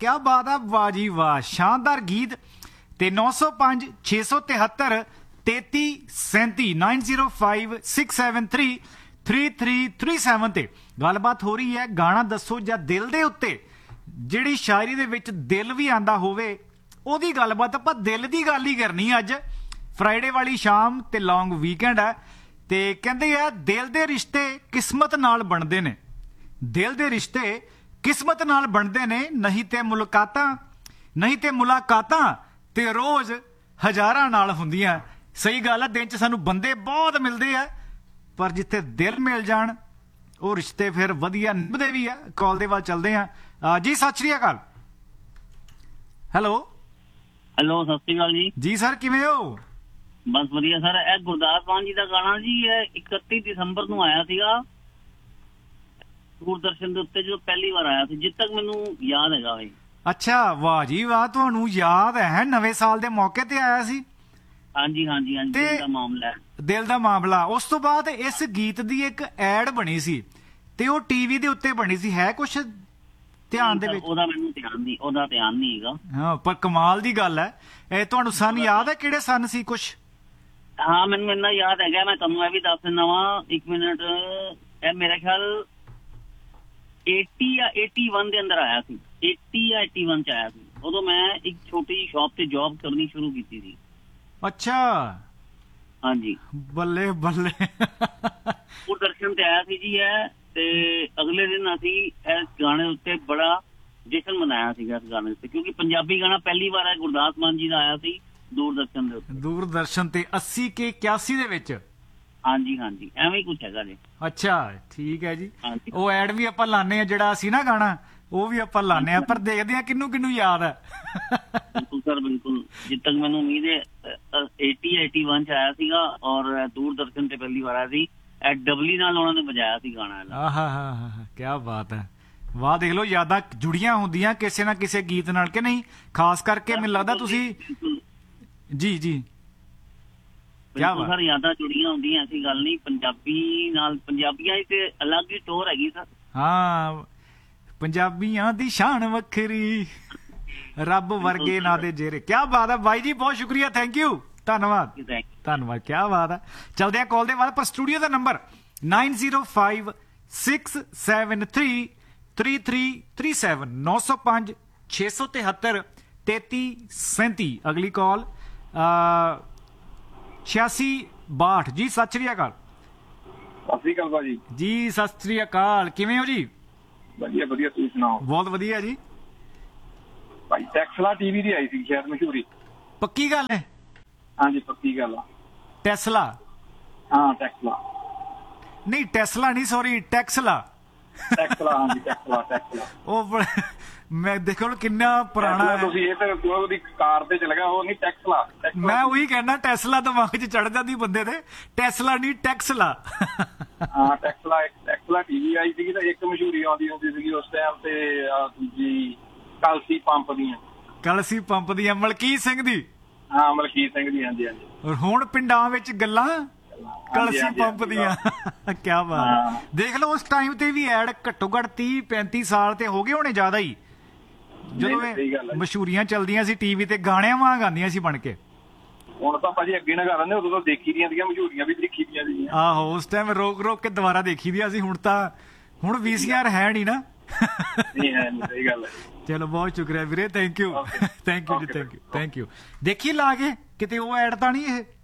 क्या बात है, वाह जी वाह, शानदार गीत। ते 905 673 3337 9056733337 ਤੇ ਗੱਲਬਾਤ ਹੋ ਰਹੀ ਹੈ। ਗਾਣਾ ਦੱਸੋ ਜਾਂ ਦਿਲ ਦੇ ਉੱਤੇ ਜਿਹੜੀ ਸ਼ਾਇਰੀ ਦੇ ਵਿੱਚ ਦਿਲ ਵੀ ਆਂਦਾ ਹੋਵੇ ਉਹਦੀ ਗੱਲਬਾਤ। ਆਪਾਂ ਦਿਲ ਦੀ ਗੱਲ ਹੀ ਕਰਨੀ ਅੱਜ, ਫਰਾਈਡੇ ਵਾਲੀ ਸ਼ਾਮ ਤੇ ਲੌਂਗ ਵੀਕਐਂਡ ਹੈ। ਤੇ ਕਹਿੰਦੇ ਆ ਦਿਲ ਦੇ ਰਿਸ਼ਤੇ ਕਿਸਮਤ ਨਾਲ ਬਣਦੇ ਨੇ, ਦਿਲ ਦੇ ਰਿਸ਼ਤੇ ਕਿਸਮਤ ਨਾਲ ਬਣਦੇ ਨੇ, ਨਹੀਂ ਤੇ ਮੁਲਾਕਾਤਾਂ ਤੇ ਰੋਜ਼ ਹਜ਼ਾਰਾਂ ਨਾਲ ਹੁੰਦੀਆਂ। ਸਹੀ ਗੱਲ ਹੈ, ਦਿਨ 'ਚ ਸਾਨੂੰ ਬੰਦੇ ਬਹੁਤ ਮਿਲਦੇ ਆ, ਪਰ ਜਿੱਥੇ ਦਿਲ ਮਿਲ ਜਾਣ ਉਹ ਰਿਸ਼ਤੇ ਫਿਰ ਵਧੀਆ ਨਿਭਦੇ ਵੀ ਆ। ਕਾਲ ਦੇ ਵੱਲ ਚੱਲਦੇ ਆ ਜੀ। ਸਤਿ ਸ਼੍ਰੀ ਅਕਾਲ। ਹੈਲੋ ਸਤਿ ਸ਼੍ਰੀ ਅਕਾਲ ਜੀ। ਜੀ ਸਰ, ਕਿਵੇਂ ਹੋ? ਬਸ ਵਧੀਆ ਸਰ। ਇਹ ਗੁਰਦਾਸ ਮਾਨ ਜੀ ਦਾ ਗਾਣਾ ਜੀ, ਇਹ 31 ਦਸੰਬਰ ਨੂੰ ਆਇਆ ਸੀਗਾ ਦੂਰਦਰਸ਼ਨ ਦੇ ਉੱਤੇ, ਜਦੋਂ ਪਹਿਲੀ ਵਾਰ ਆਇਆ ਸੀ, ਜਿੱਦ ਤੱਕ ਮੈਨੂੰ ਯਾਦ ਹੈਗਾ ਬਈ। ਅੱਛਾ, ਵਾਹ ਜੀ ਵਾਹ, ਤੁਹਾਨੂੰ ਯਾਦ ਹੈ? ਨਵੇਂ ਸਾਲ ਦੇ ਮੌਕੇ ਤੇ ਆਇਆ ਸੀ। ਹਾਂਜੀ ਹਾਂਜੀ ਹਾਂਜੀ, ਦਿਲ ਦਾ ਮਾਮਲਾ। ਦਿਲ ਦਾ ਮਾਮਲਾ। ਉਸ ਤੋਂ ਬਾਅਦ ਇਸ ਗੀਤ ਦੀ ਇੱਕ ਐਡ ਬਣੀ ਸੀ ਤੇ ਉਹ ਟੀਵੀ ਦੇ ਉੱਤੇ ਬਣੀ ਸੀ। ਹੈ ਕੁਛ ਧਿਆਨ ਦੇ ਵਿੱਚ? ਉਹਦਾ ਮੈਨੂੰ ਧਿਆਨ ਨਹੀਂ ਹੈਗਾ। ਹਾਂ, ਪਰ ਕਮਾਲ ਦੀ ਗੱਲ ਹੈ। ਇਹ ਤੁਹਾਨੂੰ ਸਨ ਯਾਦ ਹੈ? ਕਿਹੜੇ ਸਨ ਸੀ ਕੁਛ? ਹਾਂ, ਮੈਨੂੰ ਇੰਨਾ ਯਾਦ ਹੈਗਾ, ਮੈਂ ਤੁਹਾਨੂੰ ਇਹ ਵੀ ਦੱਸ ਦਿੰਦਾ ਵਾਂ। 1 ਮਿੰਟ, ਇਹ ਮੇਰੇ ਖਿਆਲ 80 ਜਾਂ 81 ਦੇ ਅੰਦਰ ਆਇਆ ਸੀ। 80 ਜਾਂ 81 ਚ ਆਇਆ ਸੀ। ਉਦੋਂ ਮੈਂ ਇੱਕ ਛੋਟੀ ਜਿਹੀ ਸ਼ਾਪ ਤੇ ਜੌਬ ਕਰਨੀ ਸ਼ੁਰੂ ਕੀਤੀ ਸੀ। ਅੱਛਾ, ਹਾਂਜੀ, ਬੱਲੇ ਬੱਲੇ। ਉਹ ਦਰਸ਼ਨ ਤੇ ਆਇਆ ਸੀ ਜੀ ਇਹ। ਤੇ ਅਗਲੇ ਦਿਨ ਅਸੀਂ ਇਸ ਗਾਣੇ ਉੱਤੇ ਬੜਾ ਜਸ਼ਨ ਮਨਾਇਆ ਸੀਗਾ ਇਸ ਗਾਣੇ ਉੱਤੇ, ਕਿਉਂਕਿ ਪੰਜਾਬੀ ਗਾਣਾ ਪਹਿਲੀ ਵਾਰ ਹੈ ਗੁਰਦਾਸ ਮਾਨ ਜੀ ਦਾ ਆਇਆ ਸੀ ਦੂਰਦਰਸ਼ਨ ਦੇ ਉੱਤੇ। ਦੂਰਦਰਸ਼ਨ ਤੇ 80 ਕੇ 81 ਦੇ ਵਿੱਚ? ਹਾਂਜੀ ਹਾਂਜੀ, ਐਵੇਂ ਹੀ ਕੁਛ ਹੈਗਾ ਜੀ। ਅੱਛਾ, ਠੀਕ ਹੈ ਜੀ। ਉਹ ਐਡ ਵੀ ਆਪਾਂ ਲਾਣੇ ਆ, ਜਿਹੜਾ ਅਸੀਂ ਨਾ ਗਾਣਾ ਉਹ ਵੀ ਆਪਾਂ ਲਾਣੇ ਆ, ਪਰ ਦੇਖਦੇ ਆ ਕਿਹਨੂੰ ਯਾਦ ਹੈ। ਬਿਲਕੁਲ ਸਰ, ਬਿਲਕੁਲ। ਜਿੱਦ ਤੱਕ ਮੈਨੂੰ ਉਮੀਦ ਹੈ 80 81 ਚ ਆਇਆ ਸੀਗਾ, ਔਰ ਦੂਰਦਰਸ਼ਨ ਤੇ ਪਹਿਲੀ ਵਾਰ ਆਇਆ ਸੀ। ਡਬਲੀ ਨਾਲ ਉਹਨਾਂ ਨੇ ਵਜਾਇਆ ਸੀ ਗਾਣਾ। ਆਹਾ, ਕੀ ਬਾਤ ਹੈ, ਵਾਹ। ਦੇਖ ਲਓ, ਯਾਦਾਂ ਜੁੜੀਆਂ ਹੁੰਦੀਆਂ ਕਿਸੇ ਨਾ ਕਿਸੇ ਗੀਤ ਨਾਲ, ਕਿ ਨਹੀਂ? ਖਾਸ ਕਰਕੇ ਮੈਨੂੰ ਲੱਗਦਾ ਤੁਸੀਂ ਜੀ ਸਰ ਯਾਦਾਂ ਜੁੜੀਆਂ ਹੁੰਦੀਆਂ, ਐਸੀ ਗੱਲ ਨਹੀਂ। ਪੰਜਾਬੀ ਨਾਲ ਪੰਜਾਬੀਆਂ ਦੀ ਤੇ ਅਲੱਗ ਹੀ ਟੋਰ ਹੈਗੀ ਸਰ। ਹਾਂ, ਪੰਜਾਬੀਆਂ ਦੀ ਸ਼ਾਨ ਵੱਖਰੀ, ਰੱਬ ਵਰਗੇ ਨਾ ਦੇ ਜੇਰੇ। ਕੀ ਬਾਤ ਹੈ ਬਾਈ ਜੀ, ਬਹੁਤ ਸ਼ੁਕਰੀਆ, ਥੈਂਕ ਯੂ, ਧੰਨਵਾਦ। ਕੀ ਬਾਤ ਹੈ। ਚਲਦੇ ਆ ਕਾਲ ਦੇ ਬਾਅਦ, ਪਰ ਸਟੂਡੀਓ ਦਾ ਨੰਬਰ 9056733337 905 673 3337। ਅਗਲੀ ਕਾਲ 8662 ਜੀ। ਸਤਿ ਸ਼੍ਰੀ ਅਕਾਲ। ਸਤਿ ਸ਼੍ਰੀ ਅਕਾਲ ਭਾਜੀ। ਜੀ ਸਤਿ ਸ਼੍ਰੀ ਅਕਾਲ, ਕਿਵੇਂ ਹੋ ਜੀ? ਵਧੀਆ ਵਧੀਆ, ਤੁਸੀਂ ਸੁਣਾਓ? ਬਹੁਤ ਵਧੀਆ ਜੀ। ਭਾਈ ਟੈਸਲਾ ਟੀਵੀ ਦੀ ਆਈ ਸੀ ਸ਼ਾਇਦ ਮਸ਼ਹੂਰੀ। ਪੱਕੀ ਗੱਲ ਹੈ? ਹਾਂਜੀ, ਪੱਕੀ ਗੱਲ ਆ। ਟੈਸਲਾ? ਹਾਂ, ਟੈਸਲਾ ਨਹੀਂ, ਟੈਸਲਾ ਨਹੀਂ, ਸੌਰੀ, ਟੈਕਸਲਾ। ਹਾਂਜੀ, ਟੈਸਲਾ। ਉਹ ਮੈਂ ਦੇਖੋ ਕਿੰਨਾ ਪੁਰਾਣਾ ਹੈ। ਤੁਸੀਂ ਇਹ ਤਾਂ ਉਹਦੀ ਕਾਰ ਤੇ ਚਲ ਗਿਆ, ਉਹ ਨਹੀਂ ਟੈਸਲਾ। ਮੈਂ ਉਹੀ ਕਹਿਣਾ, ਟੈਸਲਾ ਦਿਮਾਗ 'ਚ ਚੜ ਜਾਂਦੀ ਬੰਦੇ ਦੇ। ਟੈਸਲਾ ਨਹੀਂ, ਟੈਕਸਲਾ। ਹਾਂ, ਟੈਸਲਾ ਟੀਵੀ ਆਈ ਸੀਗੀ ਤਾਂ ਇੱਕ ਮਸ਼ਹੂਰੀ ਆਉਂਦੀ ਹੁੰਦੀ ਸੀਗੀ ਉਸ ਟਾਈਮ ਤੇ, ਦੂਜੀ ਕਲਸੀ ਪੰਪ ਦੀਆਂ ਮਲਕੀਤ ਸਿੰਘ ਦੀ। ਹਾਂ, ਮਲਕੀਤ ਸਿੰਘ ਦੀ। ਹਾਂਜੀ ਹਾਂਜੀ। ਔਰ ਹੁਣ ਪਿੰਡਾਂ ਵਿੱਚ ਗੱਲਾਂ ਕਲਸੀ ਪੰਪ ਦੀਆਂ। ਕਿਆ ਬਾਤ। ਦੇਖ ਲਓ, ਉਸ ਟਾਈਮ ਤੇ ਵੀ ਐਡ ਘੱਟੋ ਘੱਟ 30-35 ਸਾਲ ਤੇ ਹੋ ਗਏ ਹੋਣੇ, ਜ਼ਿਆਦਾ ਹੀ, ਜਦੋਂ ਇਹ ਮਸ਼ਹੂਰੀਆਂ ਚੱਲਦੀਆਂ ਸੀ ਟੀਵੀ ਤੇ, ਗਾਣਿਆਂ ਵਾਂਗ ਆਉਂਦੀਆਂ ਸੀ ਬਣ ਕੇ। ਹੁਣ ਤਾਂ ਭਾਜੀ ਅੱਗੇ ਨਾ ਕਰ ਦਿੰਦੇ, ਉਦੋਂ ਤਾਂ ਦੇਖੀ ਦੀਆਂ ਸੀਗੀਆਂ ਮਸ਼ਹੂਰੀਆਂ ਵੀ, ਦੇਖੀ ਦੀਆਂ ਸੀ। ਆਹੋ, ਉਸ ਟਾਈਮ ਰੋਕ ਕੇ ਦੁਬਾਰਾ ਦੇਖੀ ਦੀਆਂ ਸੀ। ਹੁਣ VCR ਹੈ ਨਹੀਂ ਨਾ। ਨਹੀਂ ਹੈ, ਸਹੀ ਗੱਲ ਹੈ। ਚਲੋ, ਬਹੁਤ ਸ਼ੁਕਰੀਆ ਵੀਰੇ, ਥੈਂਕ ਯੂ ਜੀ, ਥੈਂਕ ਯੂ। ਦੇਖੀ ਲਾ ਕੇ ਕਿਤੇ ਉਹ ਐਡ ਤਾਂ ਨਹੀਂ ਇਹ?